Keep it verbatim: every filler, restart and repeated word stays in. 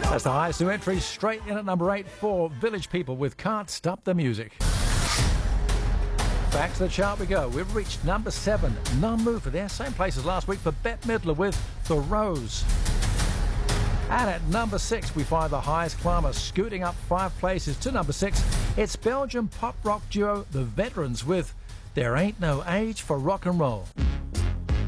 That's the highest new entry, straight in at number eight for Village People with Can't Stop the Music. Back to the chart we go. We've reached number seven, No Move for there. Same place as last week for Bette Midler with The Rose. And at number six, we find the highest climber, scooting up five places to number six. It's Belgian pop rock duo The Veterans with There Ain't No Age for Rock and Roll.